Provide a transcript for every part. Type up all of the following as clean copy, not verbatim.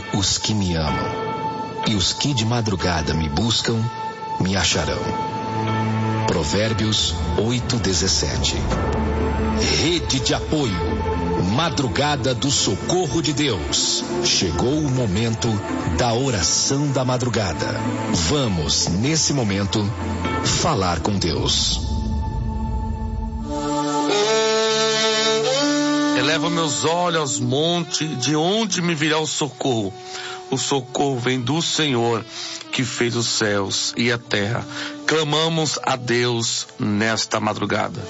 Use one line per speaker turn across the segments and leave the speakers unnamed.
os que me amam, e os que de madrugada me buscam, me acharão. Provérbios 8:17. Rede de apoio. Madrugada do Socorro de Deus. Chegou o momento da oração da madrugada. Vamos, nesse momento, falar com Deus.
Eleva meus olhos aos montes, de onde me virá o socorro? O socorro vem do Senhor, que fez os céus e a terra. Clamamos a Deus nesta madrugada.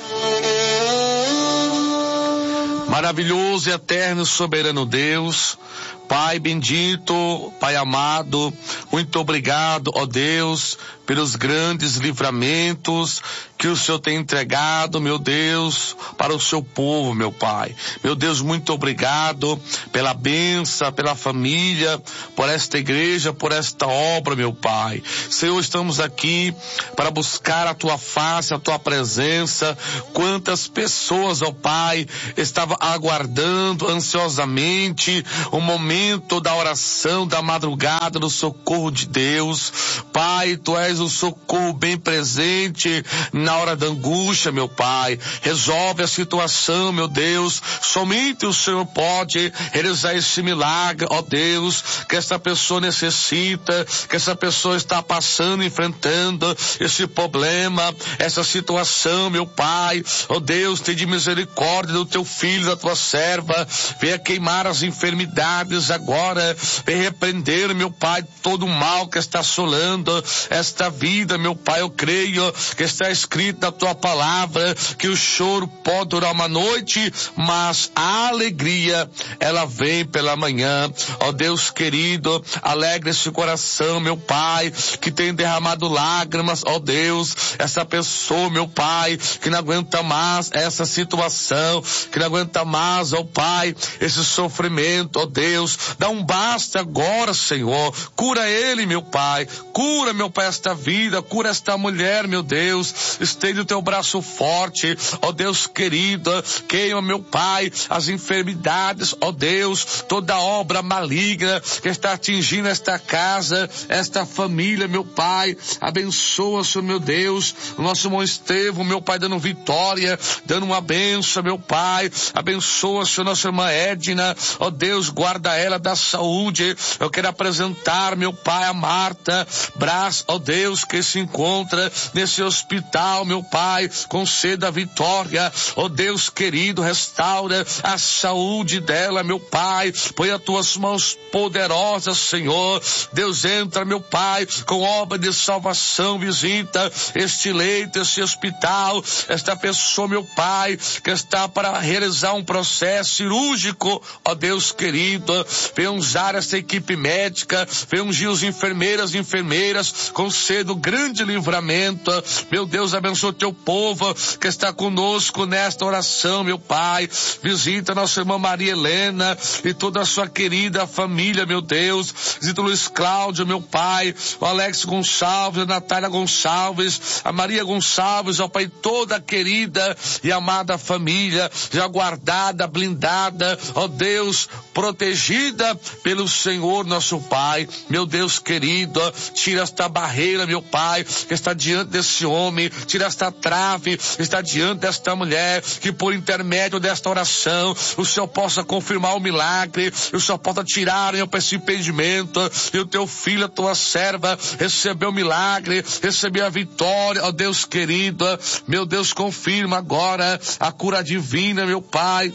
Maravilhoso e eterno soberano Deus, Pai bendito, Pai amado, muito obrigado, ó Deus, pelos grandes livramentos que o Senhor tem entregado, meu Deus, para o seu povo, meu Pai. Meu Deus, muito obrigado pela bênção, pela família, por esta igreja, por esta obra, meu Pai. Senhor, estamos aqui para buscar a Tua face, a Tua presença. Quantas pessoas, ó Pai, estavam aguardando ansiosamente o momento da oração, da madrugada, do socorro de Deus. Pai, Tu és o socorro bem presente na hora da angústia, meu Pai. Resolve a situação, meu Deus. Somente o Senhor pode realizar esse milagre, ó Deus, que essa pessoa necessita, que essa pessoa está passando, enfrentando esse problema, essa situação, meu Pai. Ó Deus, tem de misericórdia do Teu filho, da Tua serva. Venha queimar as enfermidades agora. Venha repreender, meu Pai, todo o mal que está assolando esta vida, meu Pai. Eu creio que está escrito na Tua palavra que o choro pode durar uma noite, mas a alegria, ela vem pela manhã. Ó Deus querido, alegre esse coração, meu Pai, que tem derramado lágrimas, ó Deus, essa pessoa, meu Pai, que não aguenta mais essa situação, que não aguenta mais, ó Pai, esse sofrimento, ó Deus, dá um basta agora, Senhor, cura ele, meu Pai, cura, meu Pai, esta vida, cura esta mulher, meu Deus, estende o Teu braço forte, ó Deus querido, queima, meu Pai, as enfermidades, ó Deus, toda obra maligna que está atingindo esta casa, esta família, meu Pai, abençoa, Senhor, meu Deus, o nosso irmão Estevão, meu Pai, dando vitória, dando uma bênção, meu Pai, abençoa, Senhor, nossa irmã Edna, ó Deus, guarda ela da saúde. Eu quero apresentar, meu Pai, a Marta Brás, ó Deus, que se encontra nesse hospital, meu Pai, conceda a vitória, ó Deus querido, restaura a saúde dela, meu Pai, põe as Tuas mãos poderosas, Senhor. Deus, entra, meu Pai, com obra de salvação, visita este leito, este hospital, esta pessoa, meu Pai, que está para realizar um processo cirúrgico, ó Deus querido, vem usar essa equipe médica, vem ungir os enfermeiras, conceda o grande livramento, meu Deus, abençoa o Teu povo que está conosco nesta oração, meu Pai, visita nossa irmã Maria Helena e toda a sua querida família, meu Deus, visita o Luiz Cláudio, meu Pai, o Alex Gonçalves, a Natália Gonçalves, a Maria Gonçalves, ó Pai, toda a querida e amada família, já guardada, blindada, ó Deus, protegida pelo Senhor, nosso Pai, meu Deus querido, tira esta barreira, meu Pai, que está diante desse homem, tira esta trave, que está diante desta mulher, que por intermédio desta oração, o Senhor possa confirmar o milagre, o Senhor possa tirar, meu Pai, esse impedimento, e o Teu filho, a Tua serva, recebeu o milagre, recebeu a vitória, ó Deus querido, meu Deus, confirma agora a cura divina, meu Pai.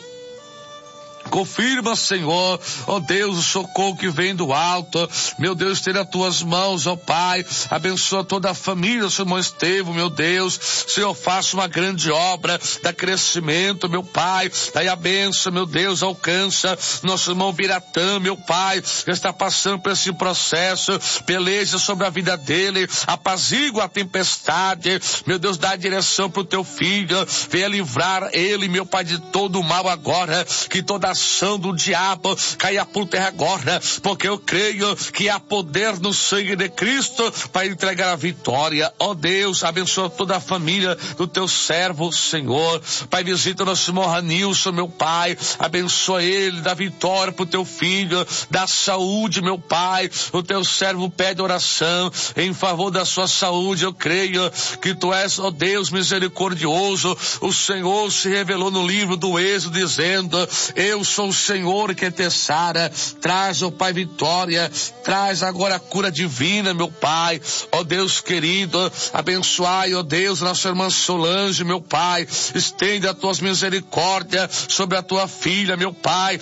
Confirma, Senhor, ó Deus, o socorro que vem do alto, meu Deus, esteja as Tuas mãos, ó Pai, abençoa toda a família, seu irmão Estevão, meu Deus, Senhor, faça uma grande obra, dá crescimento, meu Pai, daí a bênção, meu Deus, alcança nosso irmão Biratã, meu Pai, que está passando por esse processo, peleja sobre a vida dele, apazigua a tempestade, meu Deus, dá a direção pro Teu filho, venha livrar ele, meu Pai, de todo o mal agora, que toda ação do diabo caia por terra agora, porque eu creio que há poder no sangue de Cristo para entregar a vitória. Ó Deus, abençoa toda a família do teu servo, Senhor. Pai, visita o nosso irmão Ranilson, meu Pai, abençoa ele, dá vitória pro teu filho, dá saúde, meu Pai. O teu servo pede oração em favor da sua saúde. Eu creio que tu és, ó Deus, misericordioso. O Senhor se revelou no livro do Êxodo dizendo: eu sou o Senhor que te sara. Traz, ó Pai, vitória, traz agora a cura divina, meu Pai. Ó Deus querido, abençoai, ó Deus, nossa irmã Solange, meu Pai. Estende as tuas misericórdias sobre a tua filha, meu Pai.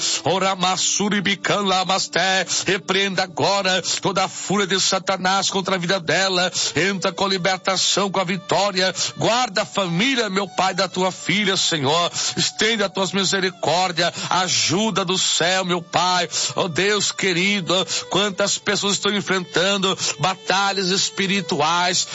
Repreenda agora toda a fúria de Satanás contra a vida dela. Entra com a libertação, com a vitória. Guarda a família, meu Pai, da tua filha, Senhor. Estende as tuas misericórdias, ajuda do céu, meu Pai. Ó Deus querido, quantas pessoas estão enfrentando batalhas espirituais,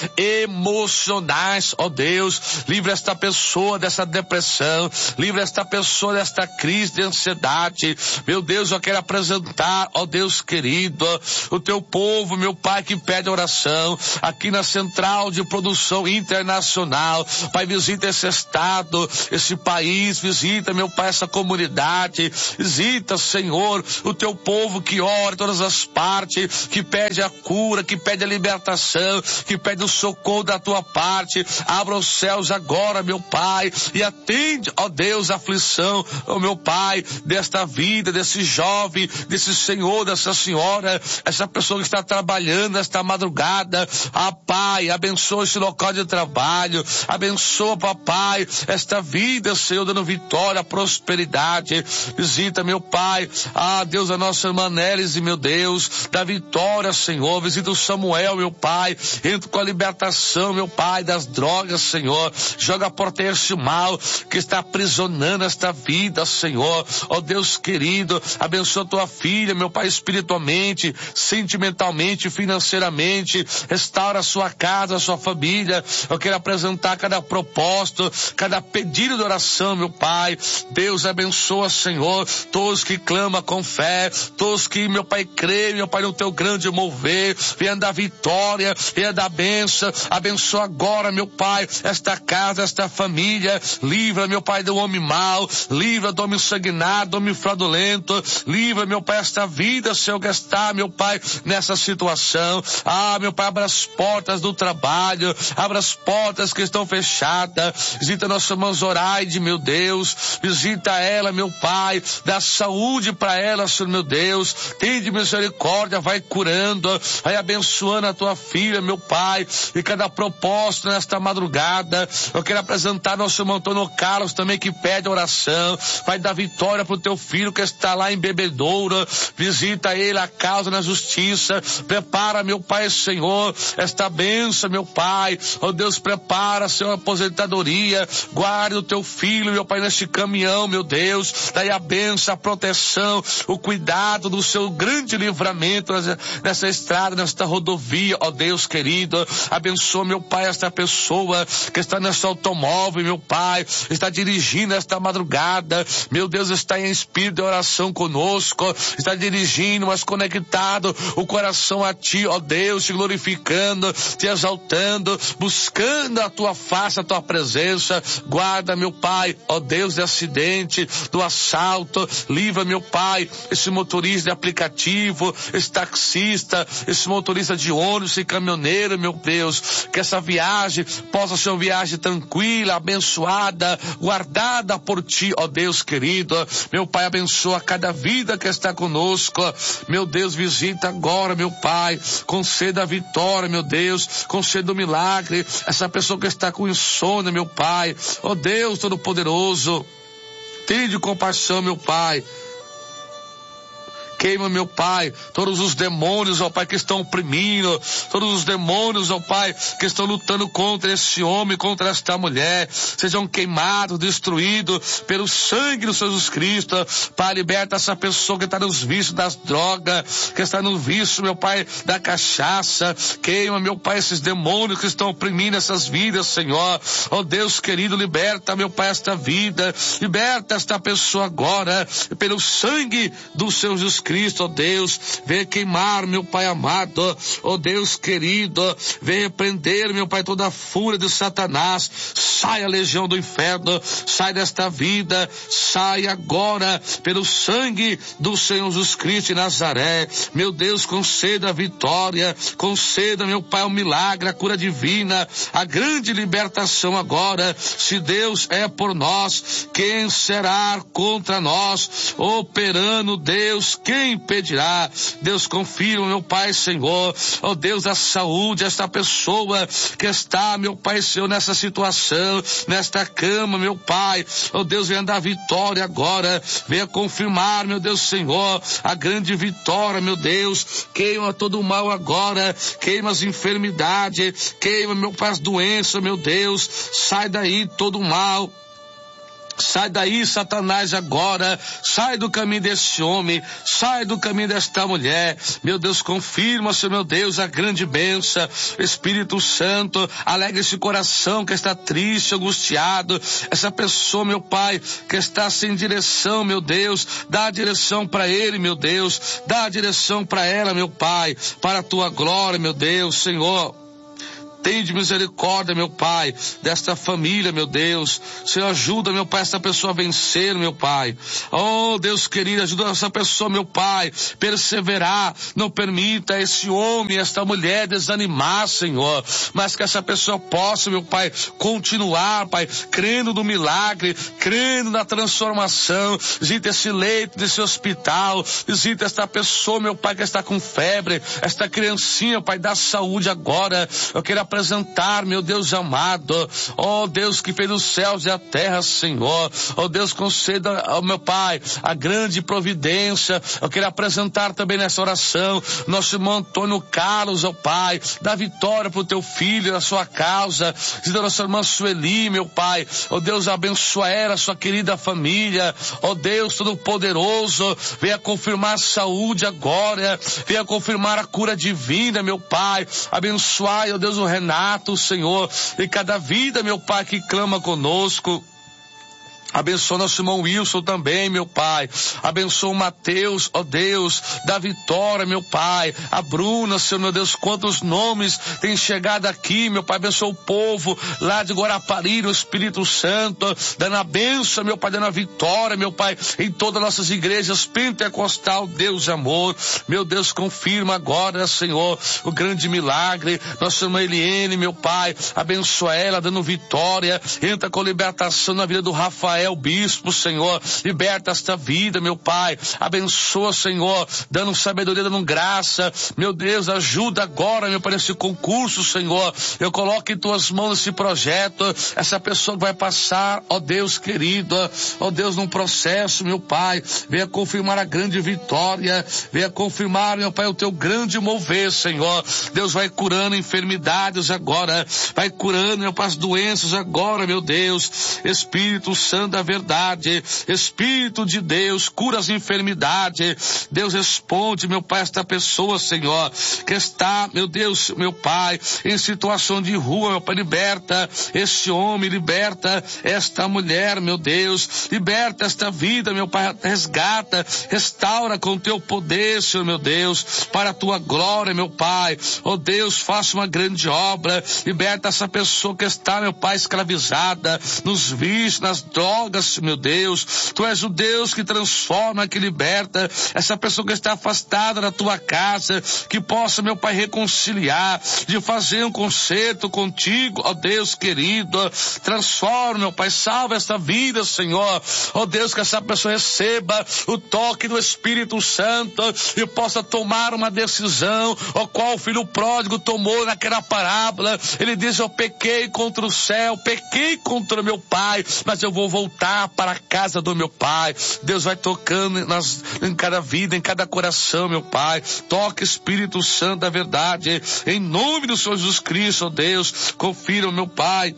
emocionais. Ó Deus, livra esta pessoa dessa depressão, livra esta pessoa desta crise de ansiedade. Meu Deus, eu quero apresentar, ó Deus querido, o teu povo, meu Pai, que pede oração aqui na Central de Produção Internacional. Pai, visita esse estado, esse país, visita, meu Pai, essa comunidade, visita, Senhor, o teu povo que ora em todas as partes, que pede a cura, que pede a libertação, que pede o socorro da tua parte. Abra os céus agora, meu Pai, e atende, ó Deus, a aflição, ó meu Pai, desta vida, desse jovem, desse senhor, dessa senhora, essa pessoa que está trabalhando esta madrugada. Ah, Pai, abençoa esse local de trabalho, abençoa, papai, esta vida, Senhor, dando vitória, prosperidade. Visita, meu Pai, ah, Deus, a nossa irmã Nélise, meu Deus, dá vitória, Senhor. Visita o Samuel, meu Pai, entra com a libertação, meu Pai, das drogas, Senhor. Joga por terra esse mal que está aprisionando esta vida, Senhor. Ó Deus querido, abençoa tua filha, meu Pai, espiritualmente, sentimentalmente, financeiramente. Restaura a sua casa, a sua família. Eu quero apresentar cada propósito, cada pedido de oração, meu Pai. Deus abençoa, Senhor, todos que clamam com fé, todos que, meu Pai, creem, meu Pai, no teu grande mover. Venha dar vitória, venha dar bênção. Abençoa agora, meu Pai, esta casa, esta família. Livra, meu Pai, do homem mau, livra do homem sanguinário, do homem fraudulento. Livra, meu Pai, esta vida, Senhor, que está, meu Pai, nessa situação. Ah, meu Pai, abra as portas do trabalho, abra as portas que estão fechadas. Visita nossa irmã Zoraide, meu Deus. Visita ela, meu Pai, dá saúde para ela, Senhor, meu Deus. Tem de misericórdia, vai curando, vai abençoando a tua filha, meu Pai, e cada propósito nesta madrugada. Eu quero apresentar nosso irmão Antônio Carlos também, que pede oração. Vai dar vitória pro teu filho que está lá em Bebedouro. Visita ele, a causa na justiça. Prepara, meu Pai, Senhor, esta bênção, meu Pai. Oh Deus, prepara, Senhor, a aposentadoria. Guarde o teu filho, meu Pai, neste caminhão, meu Deus. Daí a bênção, a proteção, o cuidado do seu grande livramento nessa estrada, nesta rodovia, ó Deus querido. Abençoa, meu Pai, esta pessoa que está nesse automóvel, meu Pai, está dirigindo esta madrugada. Meu Deus, está em espírito de oração conosco, está dirigindo, mas conectado o coração a ti, ó Deus, te glorificando, te exaltando, buscando a tua face, a tua presença. Guarda, meu Pai, ó Deus, de acidente, do assalto. Livra, meu Pai, esse motorista de aplicativo, esse taxista, esse motorista de ônibus e caminhoneiro, meu Deus, que essa viagem possa ser uma viagem tranquila, abençoada, guardada por ti, ó Deus querido. Meu Pai, abençoa cada vida que está conosco. Meu Deus, visita agora, meu Pai, conceda a vitória, meu Deus, conceda o milagre, essa pessoa que está com insônia, meu Pai, ó Deus Todo-Poderoso, tenha compaixão, meu Pai. Queima, meu Pai, todos os demônios, ó Pai, que estão oprimindo, todos os demônios, ó Pai, que estão lutando contra esse homem, contra esta mulher, sejam queimados, destruídos pelo sangue do Senhor Jesus Cristo. Pai, liberta essa pessoa que está nos vícios das drogas, que está no vício, meu Pai, da cachaça. Queima, meu Pai, esses demônios que estão oprimindo essas vidas, Senhor. Ó Deus querido, liberta, meu Pai, esta vida, liberta esta pessoa agora, pelo sangue do Senhor Jesus Cristo, ó Deus. Venha queimar, meu Pai amado, ó Deus querido, venha repreender, meu Pai, toda a fúria de Satanás. Sai a legião do inferno, sai desta vida, sai agora, pelo sangue do Senhor Jesus Cristo de Nazaré. Meu Deus, conceda a vitória, conceda, meu Pai, o milagre, a cura divina, a grande libertação agora. Se Deus é por nós, quem será contra nós? Operando Deus, quem impedirá? Deus, confirma, meu Pai, Senhor, ó Deus, a saúde, esta pessoa que está, meu Pai, Senhor, nessa situação, nesta cama, meu Pai, ó Deus, venha dar vitória agora, venha confirmar, meu Deus, Senhor, a grande vitória, meu Deus. Queima todo o mal agora, queima as enfermidades, queima, meu Pai, as doenças, meu Deus, sai daí todo o mal. Sai daí, Satanás, agora. Sai do caminho desse homem. Sai do caminho desta mulher. Meu Deus, confirma, Senhor, meu Deus, a grande bênção. Espírito Santo, alegra esse coração que está triste, angustiado. Essa pessoa, meu Pai, que está sem direção, meu Deus. Dá a direção para ele, meu Deus. Dá a direção para ela, meu Pai. Para a tua glória, meu Deus, Senhor. Tende misericórdia, meu Pai, desta família, meu Deus. Senhor, ajuda, meu Pai, esta pessoa a vencer, meu Pai. Oh, Deus querido, ajuda essa pessoa, meu Pai, perseverar. Não permita esse homem, esta mulher desanimar, Senhor. Mas que essa pessoa possa, meu Pai, continuar, Pai, crendo no milagre, crendo na transformação. Visita esse leito desse hospital. Visita esta pessoa, meu Pai, que está com febre. Esta criancinha, Pai, dá saúde agora. Eu quero apresentar, meu Deus amado, ó Deus que fez os céus e a terra, Senhor, ó Deus, conceda ao meu Pai a grande providência. Eu quero apresentar também nessa oração nosso irmão Antônio Carlos, ó Pai, dá vitória pro teu filho, na sua causa. E da nossa irmã Sueli, meu Pai, ó Deus, abençoa ela, sua querida família, ó Deus Todo-Poderoso, venha confirmar saúde agora, venha confirmar a cura divina, meu Pai, abençoai, ó Deus, o Renato, Senhor, e cada vida, meu Pai, que clama conosco. Abençoa nosso irmão Wilson também, meu Pai. Abençoa o Mateus, ó Deus, da vitória, meu Pai. A Bruna, Senhor, meu Deus, quantos nomes têm chegado aqui, meu Pai. Abençoa o povo lá de Guarapari, o Espírito Santo, dando a bênção, meu Pai, dando a vitória, meu Pai, em todas as nossas igrejas pentecostal, Deus de amor. Meu Deus, confirma agora, Senhor, o grande milagre. Nossa irmã Eliene, meu Pai, abençoa ela, dando vitória. Entra com libertação na vida do Rafael, bispo, Senhor, liberta esta vida, meu Pai, abençoa, Senhor, dando sabedoria, dando graça, meu Deus, ajuda agora, meu Pai, nesse concurso, Senhor, eu coloco em tuas mãos esse projeto, essa pessoa que vai passar, ó Deus querido, ó Deus, num processo, meu Pai, venha confirmar a grande vitória, venha confirmar, meu Pai, o teu grande mover, Senhor. Deus vai curando enfermidades agora, vai curando, meu Pai, as doenças agora, meu Deus. Espírito Santo da verdade, Espírito de Deus, cura as enfermidades. Deus, responde, meu Pai, esta pessoa, Senhor, que está, meu Deus, meu Pai, em situação de rua, meu Pai, liberta este homem, liberta esta mulher, meu Deus, liberta esta vida, meu Pai, resgata, restaura com teu poder, Senhor, meu Deus, para a tua glória, meu Pai. Oh Deus, faça uma grande obra, liberta essa pessoa que está, meu Pai, escravizada nos vícios, nas drogas, meu Deus. Tu és o Deus que transforma, que liberta essa pessoa que está afastada da tua casa, que possa, meu Pai, reconciliar, de fazer um concerto contigo, ó Deus querido. Transforma, meu Pai, salva esta vida, Senhor. Ó Deus, que essa pessoa receba o toque do Espírito Santo e possa tomar uma decisão, o qual o filho pródigo tomou naquela parábola. Ele diz: eu pequei contra o céu, pequei contra meu Pai, mas eu vou voltar voltar para a casa do meu Pai. Deus vai tocando em cada vida, em cada coração, meu Pai. Toca, Espírito Santo da verdade, em nome do Senhor Jesus Cristo, ó Deus. Confira, meu Pai,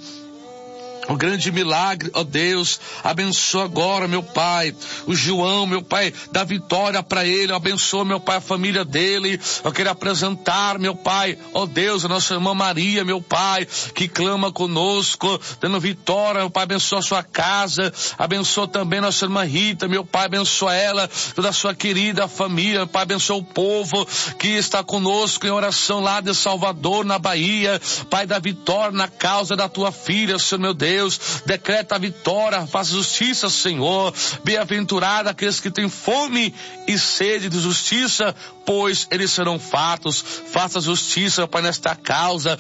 o grande milagre, ó Deus. Abençoa agora, meu Pai, o João, meu Pai, dá vitória para ele. Abençoa, meu Pai, a família dele. Eu quero apresentar, meu Pai, ó Deus, a nossa irmã Maria, meu Pai, que clama conosco, dando vitória, meu Pai. Abençoa a sua casa, abençoa também nossa irmã Rita, meu Pai, abençoa ela, toda a sua querida família, meu Pai. Abençoa o povo que está conosco em oração lá de Salvador, na Bahia. Pai, dá vitória na causa da tua filha, Senhor meu Deus. Decreta a vitória, faça justiça, Senhor. Bem-aventurado aqueles que têm fome e sede de justiça, pois eles serão fartos. Faça justiça, Pai, nesta causa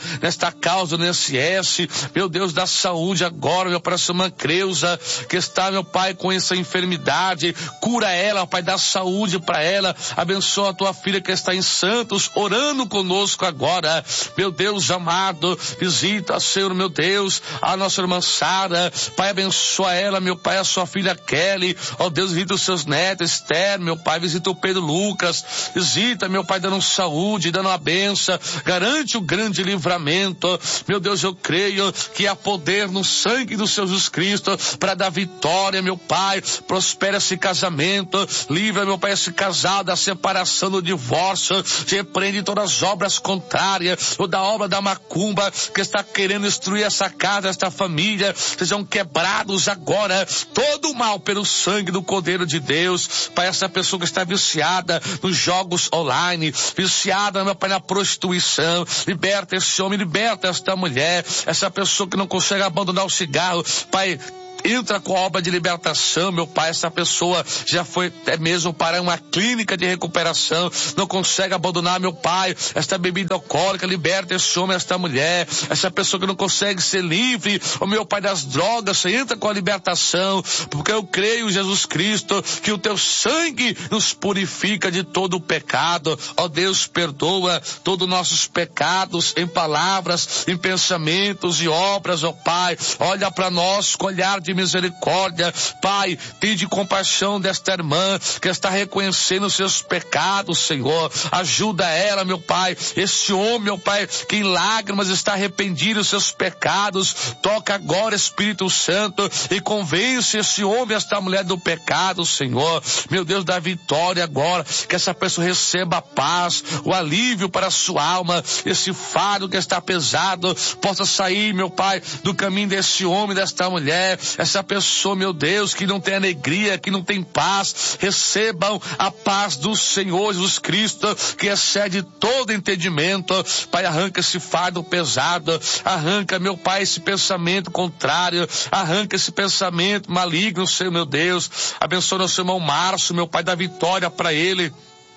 do NSS, meu Deus, da saúde agora, meu Pai, essa irmã Creuza, que está, meu Pai, com essa enfermidade, cura ela, Pai, dá saúde para ela. Abençoa a tua filha que está em Santos, orando conosco agora, meu Deus amado. Visita, Senhor, meu Deus, a nossa irmã Sara, Pai, abençoa ela, meu Pai, a sua filha Kelly, ó Deus, visita os seus netos, Esther, meu Pai, visita o Pedro Lucas, visita, meu Pai, dando saúde, dando a benção, garante o grande livramento. Meu Deus, eu creio que há poder no sangue do Senhor Jesus Cristo para dar vitória, meu Pai. Prospera esse casamento, livra, meu Pai, esse casal da separação, do divórcio. Repreende todas as obras contrárias, ou da obra da macumba que está querendo destruir essa casa, esta família. Sejam quebrados agora todo o mal pelo sangue do Cordeiro de Deus. Pai, essa pessoa que está viciada nos jogos online, viciada, meu Pai, na prostituição, liberta esse homem, liberta esta mulher, essa pessoa que não consegue abandonar o cigarro, Pai, entra com a obra de libertação, meu Pai. Essa pessoa já foi até mesmo para uma clínica de recuperação, não consegue abandonar, meu Pai, esta bebida alcoólica. Liberta esse homem, esta mulher, essa pessoa que não consegue ser livre, ó meu Pai, das drogas. Você entra com a libertação, porque eu creio, Jesus Cristo, que o teu sangue nos purifica de todo o pecado. Ó Deus, perdoa todos os nossos pecados em palavras, em pensamentos e obras, ó Pai. Olha para nós com olhar de misericórdia, Pai. Tem de compaixão desta irmã que está reconhecendo os seus pecados, Senhor. Ajuda ela, meu Pai. Esse homem, meu Pai, que em lágrimas está arrependido dos seus pecados, toca agora, Espírito Santo, e convence esse homem, esta mulher do pecado, Senhor. Meu Deus, dá vitória agora, que essa pessoa receba a paz, o alívio para a sua alma, esse fardo que está pesado possa sair, meu Pai, do caminho desse homem, desta mulher. Essa pessoa, meu Deus, que não tem alegria, que não tem paz, recebam a paz do Senhor Jesus Cristo, que excede todo entendimento. Pai, arranca esse fardo pesado, arranca, meu Pai, esse pensamento contrário, arranca esse pensamento maligno, Senhor, meu Deus. Abençoa nosso irmão Márcio, meu Pai, dá vitória para ele.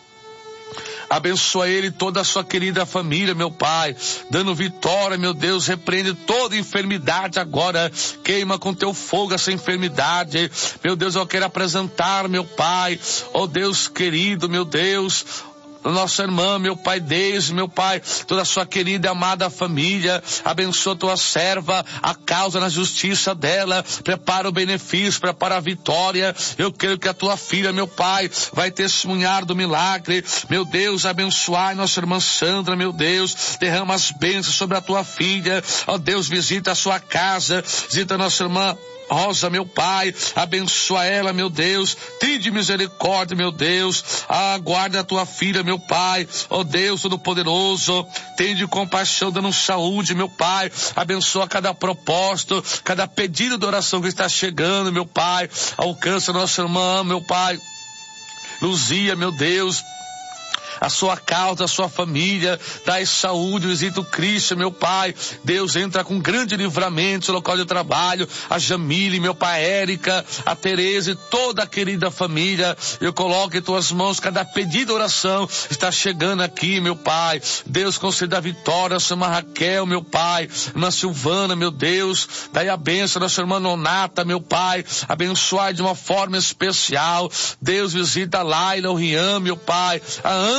Abençoa ele e toda a sua querida família, meu Pai, dando vitória, meu Deus. Repreende toda enfermidade agora, queima com teu fogo essa enfermidade, meu Deus. Eu quero apresentar, meu Pai, ó Deus querido, meu Deus, nossa irmã, meu Pai, Deus, meu Pai, toda a sua querida e amada família. Abençoa tua serva, a causa na justiça dela, prepara o benefício, prepara a vitória. Eu creio que a tua filha, meu Pai, vai testemunhar do milagre, meu Deus. Abençoai nossa irmã Sandra, meu Deus, derrama as bênçãos sobre a tua filha, ó Deus. Visita a sua casa, visita a nossa irmã Rosa, meu Pai, abençoa ela, meu Deus. Tem de misericórdia, meu Deus. Aguarda a tua filha, meu Pai, ó Deus Todo-Poderoso. Tem de compaixão, dando saúde, meu Pai. Abençoa cada propósito, cada pedido de oração que está chegando, meu Pai. Alcança nossa irmã, meu Pai Luzia, meu Deus, a sua causa, a sua família, dai saúde, visita o Cristo, meu Pai. Deus, entra com grande livramento no local de trabalho, a Jamile, meu Pai, Érica, a Tereza e toda a querida família. Eu coloco em tuas mãos cada pedido de oração está chegando aqui, meu Pai. Deus, conceda a vitória, nossa irmã Raquel, meu Pai, irmã Silvana, meu Deus, dai a bênção, nossa irmã Nonata, meu Pai, abençoai de uma forma especial. Deus, visita a Laila, o Rian, meu Pai, a Ana,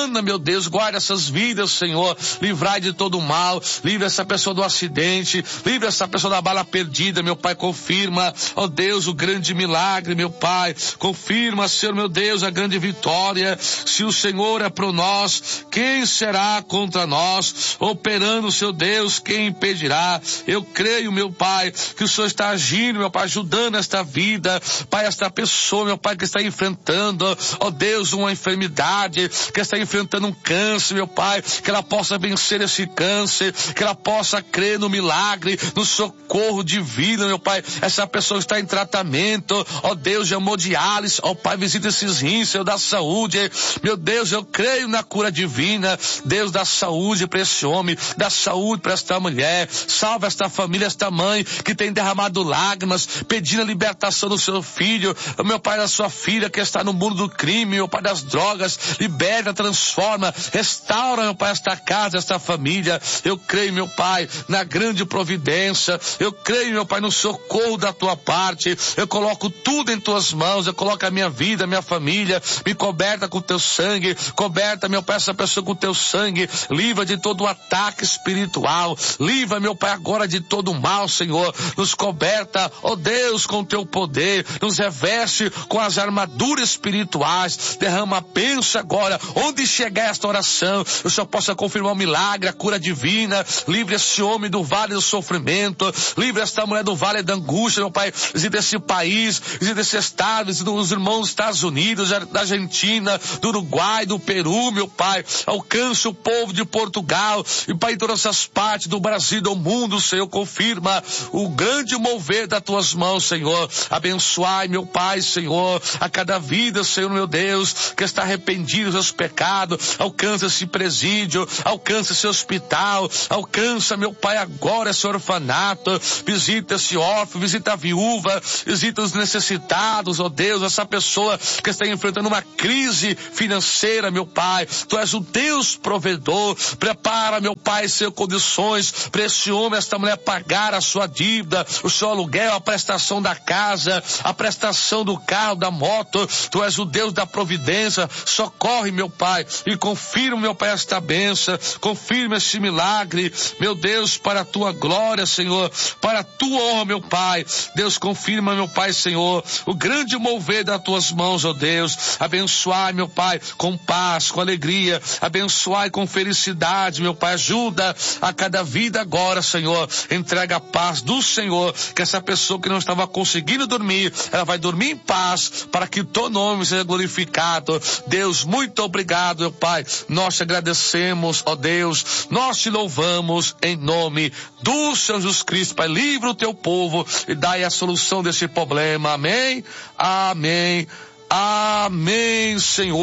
Ana, meu Deus, guarda essas vidas, Senhor, livrai de todo o mal, livra essa pessoa do acidente, livra essa pessoa da bala perdida, meu Pai, confirma, ó Deus, o grande milagre, meu Pai, confirma, Senhor, meu Deus, a grande vitória. Se o Senhor é por nós, quem será contra nós? Operando, seu Deus, quem impedirá? Eu creio, meu Pai, que o Senhor está agindo, meu Pai, ajudando esta vida, Pai, esta pessoa, meu Pai, que está enfrentando, ó Deus, uma enfermidade, que está enfrentando um câncer, meu Pai, que ela possa vencer esse câncer, que ela possa crer no milagre, no socorro divino, meu Pai. Essa pessoa está em tratamento, ó Deus, de hemodiálise, ó Pai, visita esses rins, Senhor, da saúde, meu Deus, eu creio na cura divina, Deus, dá saúde para esse homem, dá saúde para esta mulher, salva esta família, esta mãe que tem derramado lágrimas, pedindo a libertação do seu filho, meu Pai, da sua filha que está no mundo do crime, meu Pai, das drogas, liberta, transforma, restaura, meu Pai, esta casa, esta família. Eu creio, meu Pai, na grande providência, eu creio, meu Pai, no socorro da tua parte, eu coloco tudo em tuas mãos, eu coloco a minha vida, a minha família, me coberta com teu sangue, coberta, meu Pai, essa pessoa com teu sangue, livra de todo o ataque espiritual, livra, meu Pai, agora de todo o mal, Senhor, nos coberta, ó Deus, com teu poder, nos reveste com as armaduras espirituais, derrama a bênção agora, onde chegar esta oração, o Senhor possa confirmar o milagre, a cura divina, livre esse homem do vale do sofrimento, livre esta mulher do vale da angústia, meu Pai, visita esse país, visita esse estado, visita os irmãos dos Estados Unidos, da Argentina, do Uruguai, do Peru, meu Pai, alcance o povo de Portugal, e Pai, em todas essas partes do Brasil, do mundo, Senhor, confirma o grande mover das tuas mãos, Senhor, abençoai, meu Pai, Senhor, a cada vida, Senhor, meu Deus, que está arrependido dos seus pecados, alcança esse presídio, alcança esse hospital, alcança, meu Pai, agora esse orfanato, visita esse órfão, visita a viúva, visita os necessitados, ó Deus, essa pessoa que está enfrentando uma crise financeira, meu Pai, tu és o Deus provedor, prepara, meu Pai, Senhor, condições para esse homem, esta mulher pagar a sua dívida, o seu aluguel, a prestação da casa, a prestação do carro, da moto, tu és o Deus da providência, socorre, meu Pai, e confirma, meu Pai, esta bênção, confirma esse milagre, meu Deus, para a tua glória, Senhor, para a tua honra, meu Pai, Deus, confirma, meu Pai, Senhor, o grande mover das tuas mãos, ó Deus, abençoai, meu Pai, com paz, com alegria, abençoai com felicidade, meu Pai, ajuda a cada vida agora, Senhor, entrega a paz do Senhor, que essa pessoa que não estava conseguindo dormir, ela vai dormir em paz, para que teu nome seja glorificado. Deus, muito obrigado, meu Pai, nós te agradecemos, ó Deus, nós te louvamos em nome do Senhor Jesus Cristo, Pai, livra o teu povo e dai a solução desse problema, amém, amém, amém, Senhor.